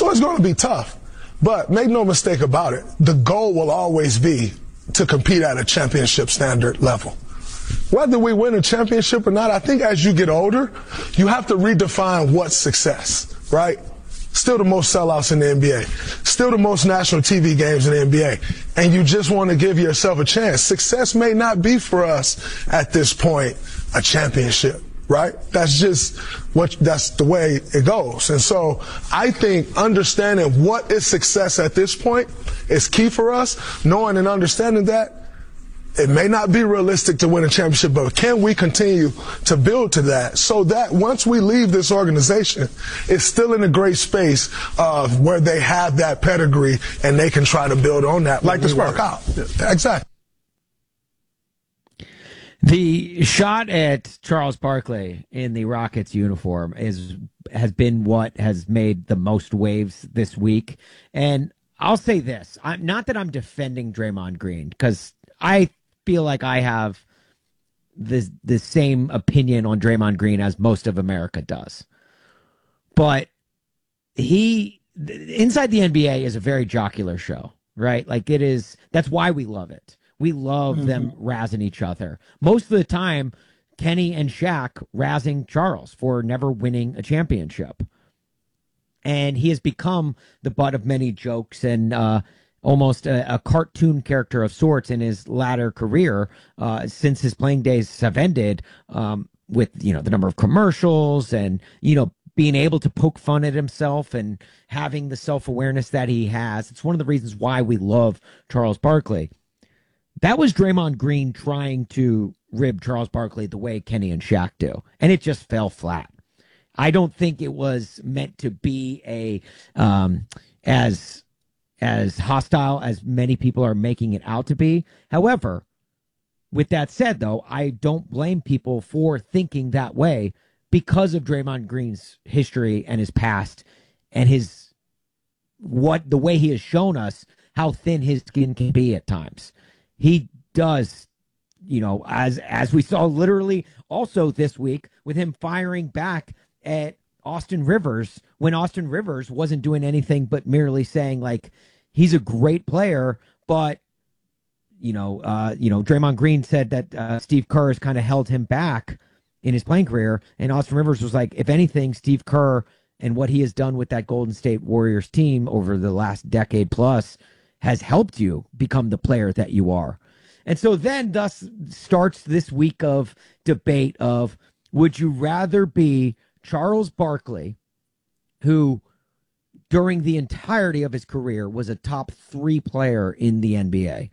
So it's going to be tough. But make no mistake about it, the goal will always be to compete at a championship standard level. Whether we win a championship or not, I think as you get older, you have to redefine what's success, right? Still the most sellouts in the NBA. Still the most national TV games in the NBA. And you just want to give yourself a chance. Success may not be for us at this point a championship, right? That's the way it goes. And so I think understanding what is success at this point is key for us, knowing and understanding that it may not be realistic to win a championship, but can we continue to build to that so that once we leave this organization, it's still in a great space of where they have that pedigree and they can try to build on that like the Spurs. Yeah, exactly. The shot at Charles Barkley in the Rockets uniform has been what has made the most waves this week. And I'll say this, not that I'm defending Draymond Green, because I feel like I have the same opinion on Draymond Green as most of America does. But inside the NBA is a very jocular show, right? Like that's why we love it. We love them razzing each other. Most of the time, Kenny and Shaq razzing Charles for never winning a championship. And he has become the butt of many jokes and almost a cartoon character of sorts in his latter career since his playing days have ended with, the number of commercials and, being able to poke fun at himself and having the self-awareness that he has. It's one of the reasons why we love Charles Barkley. That was Draymond Green trying to rib Charles Barkley the way Kenny and Shaq do, and it just fell flat. I don't think it was meant to be as hostile as many people are making it out to be. However, with that said, though, I don't blame people for thinking that way because of Draymond Green's history and his past and the way he has shown us how thin his skin can be at times. He does, as we saw literally also this week with him firing back at Austin Rivers when Austin Rivers wasn't doing anything but merely saying, like, he's a great player, but, Draymond Green said that Steve Kerr has kind of held him back in his playing career. And Austin Rivers was like, if anything, Steve Kerr and what he has done with that Golden State Warriors team over the last decade plus has helped you become the player that you are. And so then thus starts this week of debate of, would you rather be Charles Barkley, who during the entirety of his career was a top 3 player in the NBA?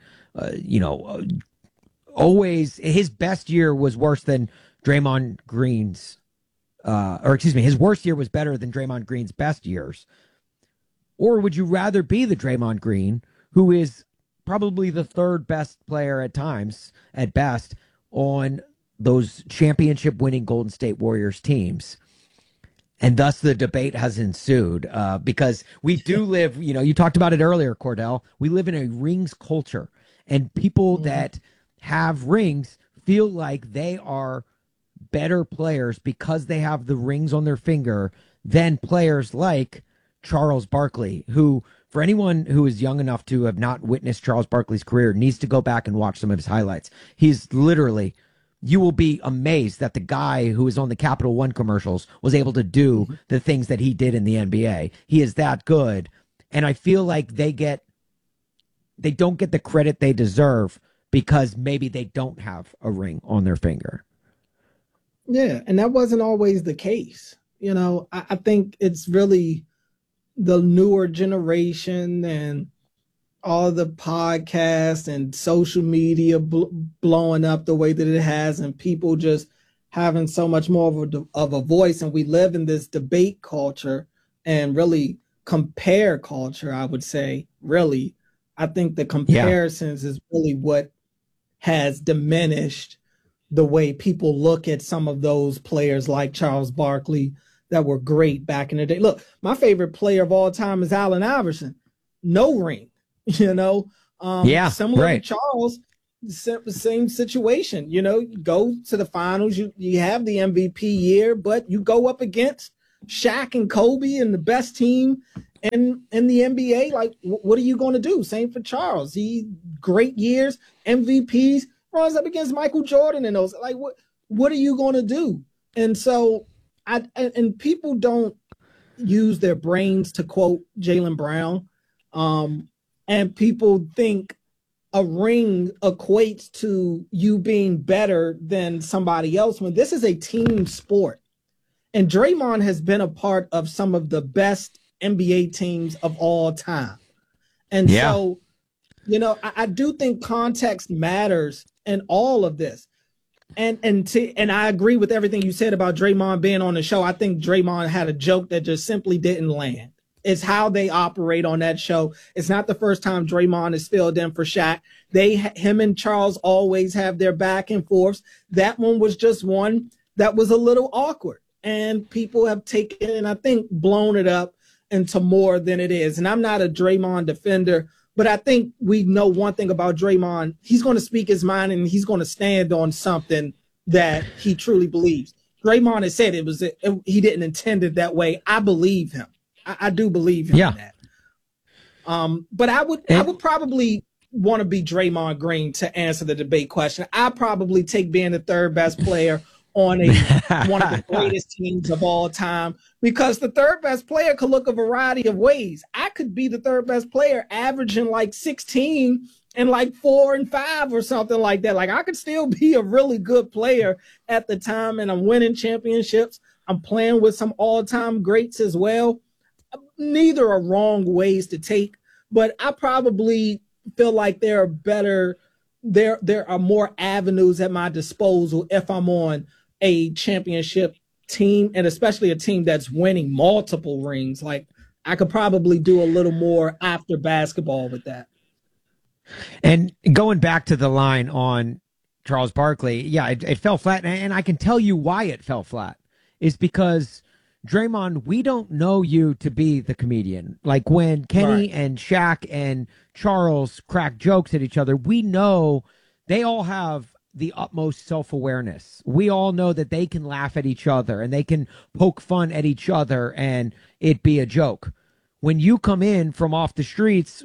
Always his best year was worse than Draymond Green's, his worst year was better than Draymond Green's best years. Or would you rather be the Draymond Green, who is probably the 3rd best player at times, at best, on those championship winning Golden State Warriors teams? And thus the debate has ensued because we do live, you talked about it earlier, Cordell. We live in a rings culture, and people that have rings feel like they are better players because they have the rings on their finger than players like Charles Barkley, who, for anyone who is young enough to have not witnessed Charles Barkley's career, needs to go back and watch some of his highlights. He's literally, you will be amazed that the guy who is on the Capital One commercials was able to do the things that he did in the NBA. He is that good. And I feel like they don't get the credit they deserve because maybe they don't have a ring on their finger. Yeah, and that wasn't always the case. I think it's really the newer generation and all the podcasts and social media blowing up the way that it has, and people just having so much more of a voice. And we live in this debate culture and really compare culture, I would say, really. I think the comparisons is really what has diminished the way people look at some of those players like Charles Barkley that were great back in the day. Look, my favorite player of all time is Allen Iverson. No ring, similar to Charles, same situation. You go to the finals, you have the MVP year, but you go up against Shaq and Kobe and the best team in the NBA, like what are you going to do? Same for Charles. He great years, MVPs, runs up against Michael Jordan and those. Like what are you going to do? And so and people don't use their brains, to quote Jaylen Brown. And people think a ring equates to you being better than somebody else when this is a team sport. And Draymond has been a part of some of the best NBA teams of all time. And so, I do think context matters in all of this. And I agree with everything you said about Draymond being on the show. I think Draymond had a joke that just simply didn't land. It's how they operate on that show. It's not the first time Draymond has filled in for Shaq. Him and Charles always have their back and forths. That one was just one that was a little awkward. And people have taken and I think blown it up into more than it is. And I'm not a Draymond defender, but I think we know one thing about Draymond. He's going to speak his mind and he's going to stand on something that he truly believes. Draymond has said he didn't intend it that way. I believe him. I do believe him in that. But I would probably want to be Draymond Green to answer the debate question. I probably take being the third best player on one of the greatest teams of all time, because the third best player could look a variety of ways. I could be the third best player averaging like 16 and like 4 and 5 or something like that. Like I could still be a really good player at the time, and I'm winning championships. I'm playing with some all-time greats as well. Neither are wrong ways to take, but I probably feel like there are more avenues at my disposal if I'm on a championship team, and especially a team that's winning multiple rings. Like I could probably do a little more after basketball with that. And going back to the line on Charles Barkley, it fell flat, and I can tell you why it fell flat. Is because Draymond, we don't know you to be the comedian. Like when Kenny and Shaq and Charles crack jokes at each other, we know they all have the utmost self-awareness. We all know that they can laugh at each other and they can poke fun at each other and it be a joke. When you come in from off the streets,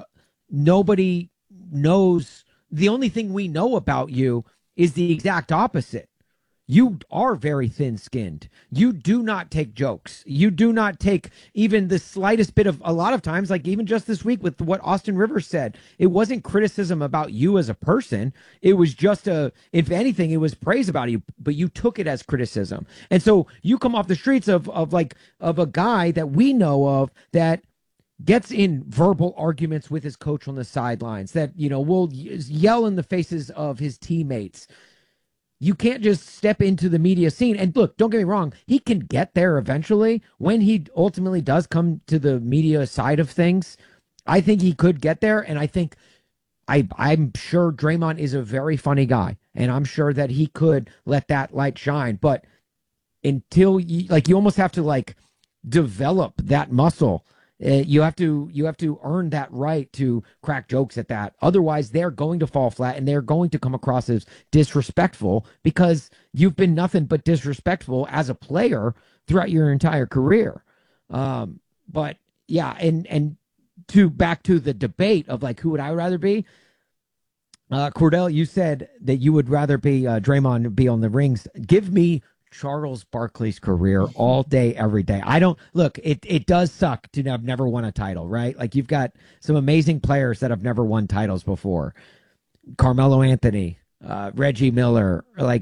nobody knows. The only thing we know about you is the exact opposite. You are very thin-skinned. You do not take jokes. You do not take even the slightest bit of, a lot of times, like even just this week with what Austin Rivers said, it wasn't criticism about you as a person. It was just if anything, it was praise about you, but you took it as criticism. And so you come off the streets of a guy that we know of that gets in verbal arguments with his coach on the sidelines, that, will yell in the faces of his teammates. You can't just step into the media scene. And look, don't get me wrong. He can get there eventually when he ultimately does come to the media side of things. I think he could get there. And I think I'm sure Draymond is a very funny guy. And I'm sure that he could let that light shine. But until you almost have to develop that muscle. You have to earn that right to crack jokes at that. Otherwise, they're going to fall flat and they're going to come across as disrespectful, because you've been nothing but disrespectful as a player throughout your entire career. But yeah, and back to the debate of who would I rather be? Cordell, you said that you would rather be Draymond be on the rings. Give me Charles Barkley's career all day, every day. It does suck to have never won a title, right? Like you've got some amazing players that have never won titles before. Carmelo Anthony, Reggie Miller,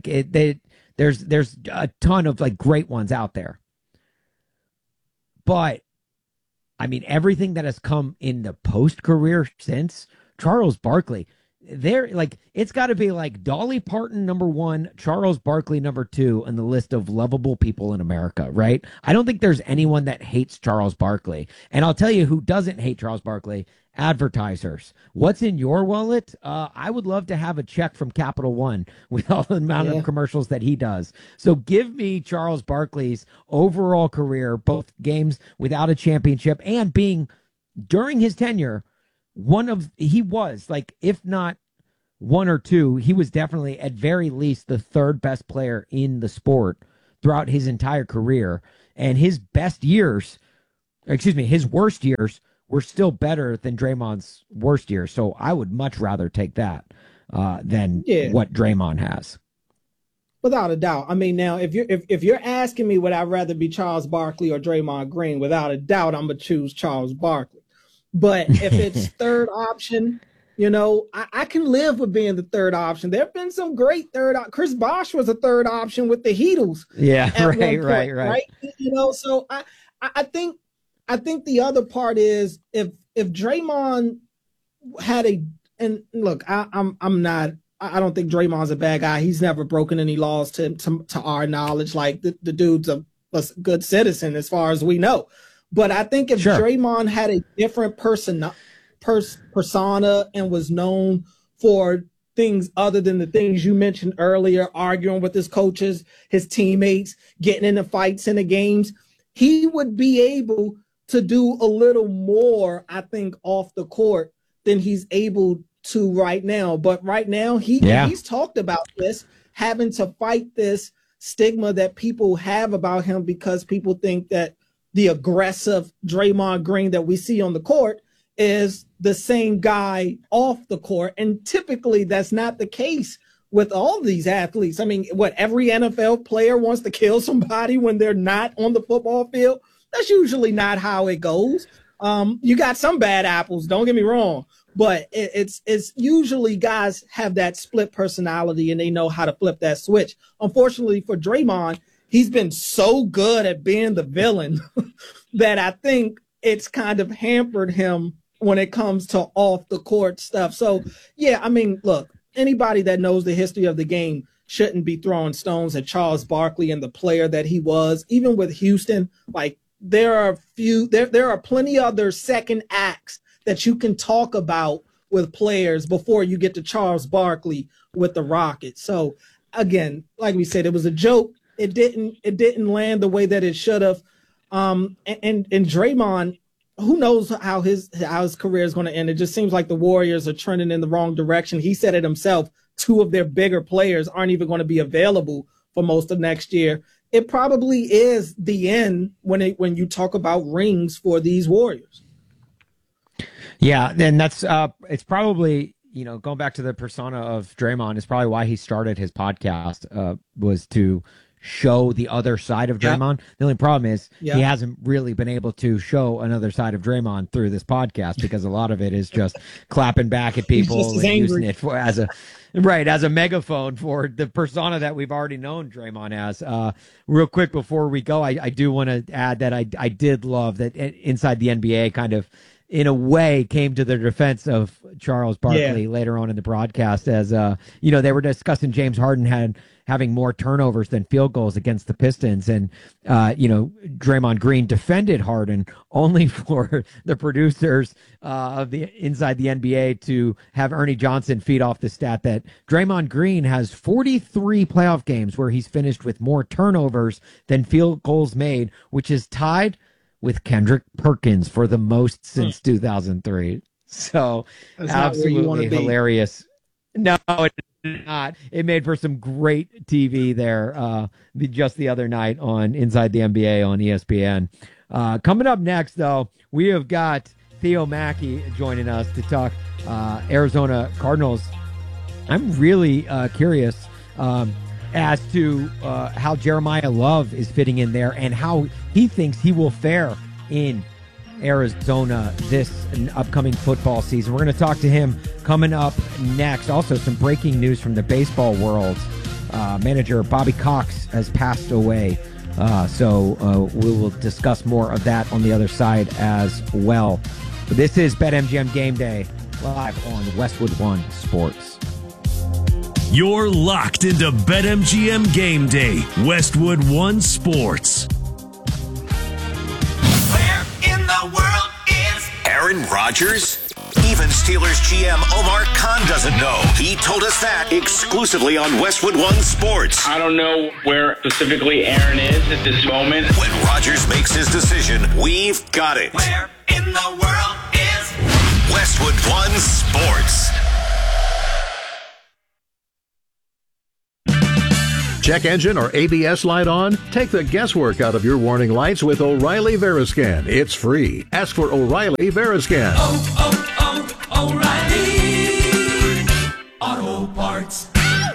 there's a ton of great ones out there. But I mean, everything that has come in the post-career since Charles Barkley, it's got to be Dolly Parton #1, Charles Barkley #2 in the list of lovable people in America, right? I don't think there's anyone that hates Charles Barkley. And I'll tell you who doesn't hate Charles Barkley: advertisers. What's in your wallet? I would love to have a check from Capital One with all the amount of commercials that he does. So give me Charles Barkley's overall career, both games without a championship and being, during his tenure, he was if not one or two, he was definitely at very least the third best player in the sport throughout his entire career. And his best years his worst years were still better than Draymond's worst years. So I would much rather take that than what Draymond has. Without a doubt. I mean, now if you're asking me would I rather be Charles Barkley or Draymond Green, without a doubt I'm gonna choose Charles Barkley. But if it's third option, I can live with being the third option. There have been some great Chris Bosh was a third option with the Heatles. Yeah, right. So I think the other part is if Draymond had and look, I don't think Draymond's a bad guy. He's never broken any laws to our knowledge. Like the dude's a good citizen as far as we know. But I think if Draymond had a different persona and was known for things other than the things you mentioned earlier, arguing with his coaches, his teammates, getting into fights in the games, he would be able to do a little more, I think, off the court than he's able to right now. But right now, he's talked about this, having to fight this stigma that people have about him because people think that the aggressive Draymond Green that we see on the court is the same guy off the court. And typically that's not the case with all these athletes. I mean, every NFL player wants to kill somebody when they're not on the football field? That's usually not how it goes. You got some bad apples, don't get me wrong, but it's usually guys have that split personality and they know how to flip that switch. Unfortunately for Draymond, he's been so good at being the villain that I think it's kind of hampered him when it comes to off the court stuff. So, yeah, I mean, look, anybody that knows the history of the game shouldn't be throwing stones at Charles Barkley and the player that he was. Even with Houston, like there are plenty other second acts that you can talk about with players before you get to Charles Barkley with the Rockets. So again, like we said, it was a joke. It didn't land the way that it should have. And Draymond, who knows how his career is going to end? It just seems like the Warriors are trending in the wrong direction. He said it himself. 2 of their bigger players aren't even going to be available for most of next year. It probably is the end when you talk about rings for these Warriors. Yeah, and that's it's probably, going back to the persona of Draymond, is probably why he started his podcast, was to show the other side of Draymond. The only problem is he hasn't really been able to show another side of Draymond through this podcast because a lot of it is just clapping back at people and using it as a megaphone for the persona that we've already known Draymond as. Real quick before we go, I do want to add that I did love that Inside the NBA kind of, in a way, came to the defense of Charles Barkley later on in the broadcast as, they were discussing James Harden having more turnovers than field goals against the Pistons. And, Draymond Green defended Harden only for the producers of the Inside the NBA to have Ernie Johnson feed off the stat that Draymond Green has 43 playoff games where he's finished with more turnovers than field goals made, which is tied with Kendrick Perkins for the most since 2003. So that's absolutely hilarious. No, it's not. It made for some great TV there just the other night on Inside the NBA on ESPN. Coming up next, though, we have got Theo Mackey joining us to talk Arizona Cardinals. I'm really curious as to how Jeremiah Love is fitting in there and how he thinks he will fare in Arizona this upcoming football season. We're going to talk to him coming up next. Also, some breaking news from the baseball world. Manager Bobby Cox has passed away. So we will discuss more of that on the other side as well. But this is BetMGM Game Day live on Westwood One Sports. You're locked into BetMGM Game Day, Westwood One Sports. Where in the world is Aaron Rodgers? Even Steelers GM Omar Khan doesn't know. He told us that exclusively on Westwood One Sports. I don't know where specifically Aaron is at this moment. When Rodgers makes his decision, we've got it. Where in the world is Westwood One Sports? Check engine or ABS light on? Take the guesswork out of your warning lights with O'Reilly Veriscan. It's free. Ask for O'Reilly Veriscan. O'Reilly Auto Parts.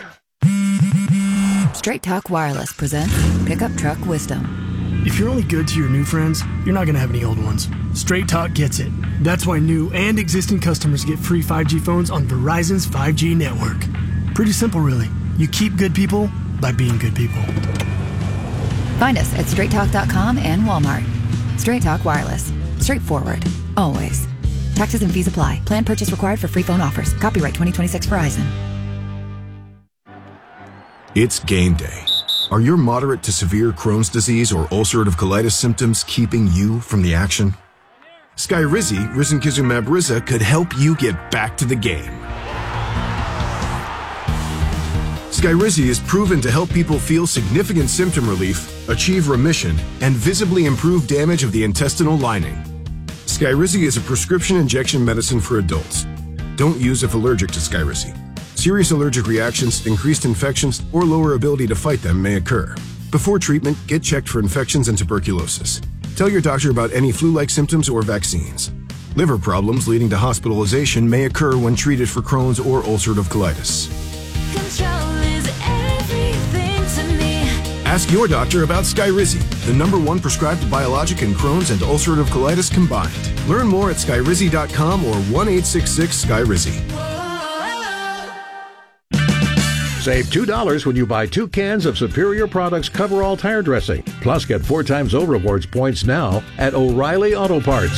Straight Talk Wireless presents Pickup Truck Wisdom. If you're only good to your new friends, you're not going to have any old ones. Straight Talk gets it. That's why new and existing customers get free 5G phones on Verizon's 5G network. Pretty simple, really. You keep good people by being good people. Find us at straighttalk.com and Walmart. Straight Talk Wireless. Straightforward. Always. Taxes and fees apply. Plan purchase required for free phone offers. Copyright 2026 Verizon. It's game day. Are your moderate to severe Crohn's disease or ulcerative colitis symptoms keeping you from the action? Skyrizi, risankizumab Riza, could help you get back to the game. Skyrizi is proven to help people feel significant symptom relief, achieve remission, and visibly improve damage of the intestinal lining. Skyrizi is a prescription injection medicine for adults. Don't use if allergic to Skyrizi. Serious allergic reactions, increased infections, or lower ability to fight them may occur. Before treatment, get checked for infections and tuberculosis. Tell your doctor about any flu-like symptoms or vaccines. Liver problems leading to hospitalization may occur when treated for Crohn's or ulcerative colitis. Control is everything to me. Ask your doctor about Skyrizi, the #1 prescribed biologic in Crohn's and ulcerative colitis combined. Learn more at skyrizi.com or 1-866-SKYRIZI. Save $2 when you buy 2 cans of Superior Products Coverall tire dressing. Plus, get 4 times O Rewards points now at O'Reilly Auto Parts.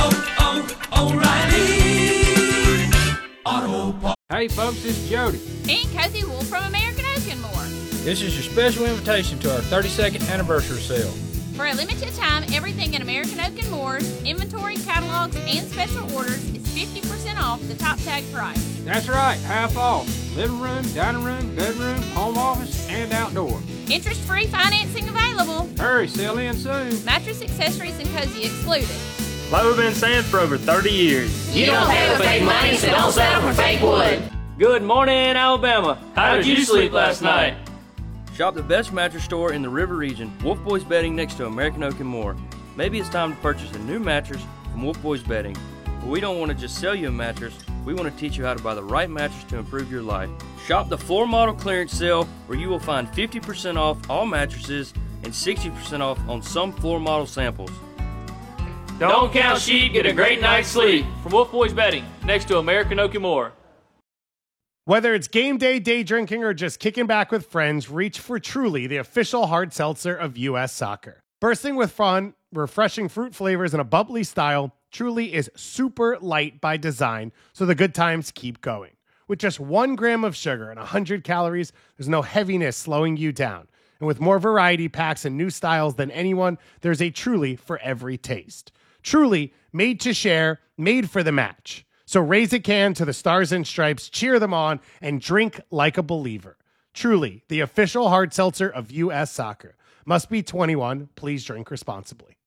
O'Reilly Auto Parts. Hey folks, this is Jody. And Cozy Wolf from American Oak and More. This is your special invitation to our 32nd anniversary sale. For a limited time, everything at American Oak and Moore's, inventory, catalogs, and special orders is 50% off the top tag price. That's right, half off. Living room, dining room, bedroom, home office, and outdoor. Interest-free financing available. Hurry, sell in soon. Mattress, accessories, and cozy excluded. Like we've been saying for over 30 years. You don't pay with fake money, so don't settle for fake wood. Good morning, Alabama. How did you sleep last night? Shop the best mattress store in the River region, Wolf Boys Bedding next to American Oak and More. Maybe it's time to purchase a new mattress from Wolf Boys Bedding. But we don't want to just sell you a mattress, we want to teach you how to buy the right mattress to improve your life. Shop the floor model clearance sale where you will find 50% off all mattresses and 60% off on some floor model samples. Don't count sheep, get a great night's sleep. From Wolf Boys Bedding, next to American Oak and More. Whether it's game day, day drinking, or just kicking back with friends, reach for Truly, the official hard seltzer of U.S. Soccer. Bursting with fun, refreshing fruit flavors, and a bubbly style, Truly is super light by design, so the good times keep going. With just 1 gram of sugar and 100 calories, there's no heaviness slowing you down. And with more variety packs and new styles than anyone, there's a Truly for every taste. Truly, made to share, made for the match. So raise a can to the Stars and Stripes, cheer them on, and drink like a believer. Truly, the official hard seltzer of U.S. Soccer. Must be 21. Please drink responsibly.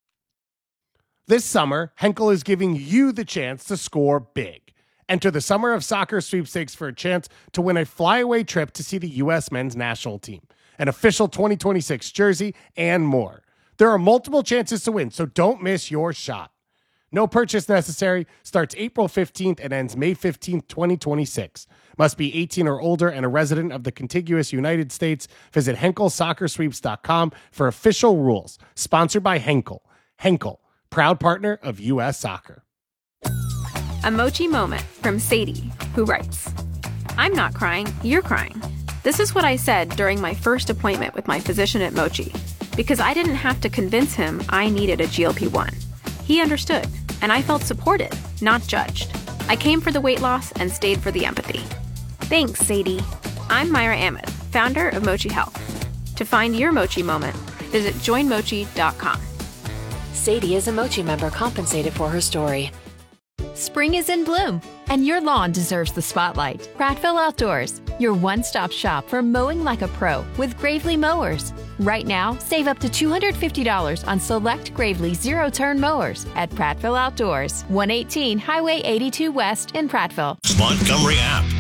This summer, Henkel is giving you the chance to score big. Enter the Summer of Soccer sweepstakes for a chance to win a flyaway trip to see the U.S. men's national team, an official 2026 jersey, and more. There are multiple chances to win, so don't miss your shot. No purchase necessary. Starts April 15th and ends May 15th, 2026. Must be 18 or older and a resident of the contiguous United States. Visit HenkelSoccerSweeps.com for official rules. Sponsored by Henkel. Henkel, proud partner of U.S. Soccer. A Mochi moment from Sadie, who writes, I'm not crying, you're crying. This is what I said during my first appointment with my physician at Mochi, because I didn't have to convince him I needed a GLP-1. He understood, and I felt supported, not judged. I came for the weight loss and stayed for the empathy. Thanks, Sadie. I'm Myra Ahmed, founder of Mochi Health. To find your Mochi moment, visit joinmochi.com. Sadie is a Mochi member compensated for her story. Spring is in bloom, and your lawn deserves the spotlight. Prattville Outdoors, your one-stop shop for mowing like a pro with Gravely mowers. Right now, save up to $250 on select Gravely zero-turn mowers at Prattville Outdoors, 118 Highway 82 West in Prattville. Montgomery app.